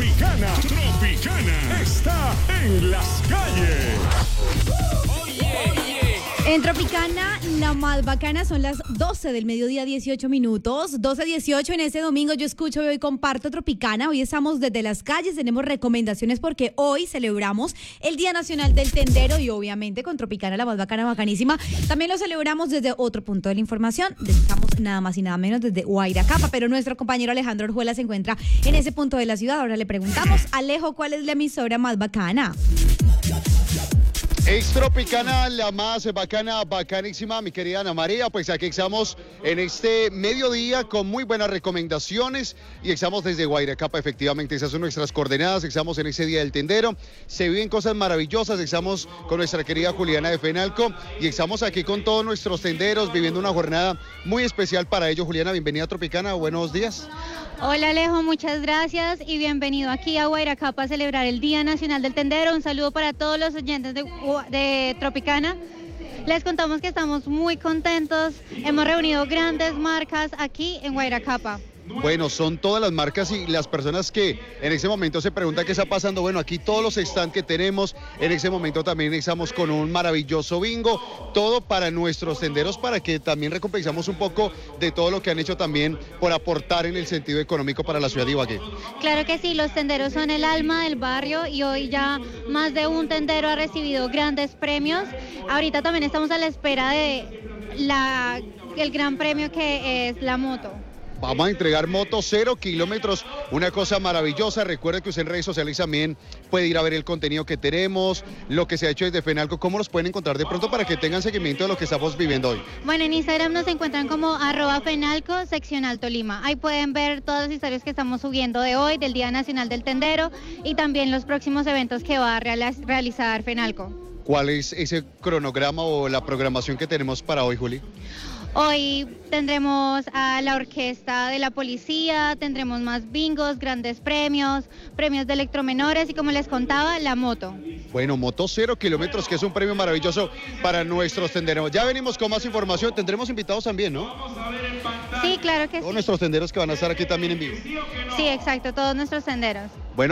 Tropicana. Tropicana está en las calles. En Tropicana, la más bacana son las 12 del mediodía, 18 minutos. 12:18 en este domingo. Yo escucho, veo y comparto Tropicana. Hoy estamos desde las calles, tenemos recomendaciones porque hoy celebramos el Día Nacional del Tendero y obviamente con Tropicana, la más bacana, bacanísima. También lo celebramos desde otro punto de la información. Estamos nada más y nada menos desde Guairacapa, pero nuestro compañero Alejandro Orjuela se encuentra en ese punto de la ciudad. Ahora le preguntamos, Alejo, ¿cuál es la emisora más bacana? Es Tropicana, la más bacana, bacanísima, mi querida Ana María. Pues aquí estamos en este mediodía con muy buenas recomendaciones y estamos desde Guairacapa, efectivamente, esas son nuestras coordenadas. Estamos en ese Día del Tendero, se viven cosas maravillosas, estamos con nuestra querida Juliana de Fenalco y estamos aquí con todos nuestros tenderos viviendo una jornada muy especial para ellos. Juliana, bienvenida a Tropicana, buenos días. Hola Alejo, muchas gracias y bienvenido aquí a Guairacapa a celebrar el Día Nacional del Tendero. Un saludo para todos los oyentes de Tropicana. Les contamos que estamos muy contentos, hemos reunido grandes marcas aquí en Guairacapa. Bueno, son todas las marcas y las personas que en ese momento se preguntan qué está pasando. Bueno, aquí todos los stands que tenemos, en ese momento también estamos con un maravilloso bingo, todo para nuestros tenderos, para que también recompensamos un poco de todo lo que han hecho también por aportar en el sentido económico para la ciudad de Ibagué. Claro que sí, los tenderos son el alma del barrio y hoy ya más de un tendero ha recibido grandes premios. Ahorita también estamos a la espera de el gran premio que es la moto. Vamos a entregar moto 0 kilómetros, una cosa maravillosa. Recuerde que usted en redes sociales también puede ir a ver el contenido que tenemos, lo que se ha hecho desde Fenalco, cómo los pueden encontrar de pronto para que tengan seguimiento de lo que estamos viviendo hoy. Bueno, en Instagram nos encuentran como @Fenalco seccional Tolima. Ahí pueden ver todas las historias que estamos subiendo de hoy, del Día Nacional del Tendero y también los próximos eventos que va a realizar Fenalco. ¿Cuál es ese cronograma o la programación que tenemos para hoy, Juli? Hoy tendremos a la orquesta de la policía, tendremos más bingos, grandes premios, premios de electromenores y como les contaba, la moto. Bueno, moto 0 kilómetros, que es un premio maravilloso para nuestros tenderos. Ya venimos con más información, tendremos invitados también, ¿no? Sí, claro que sí. Todos nuestros tenderos que van a estar aquí también en vivo. Sí, exacto, todos nuestros tenderos. Bueno.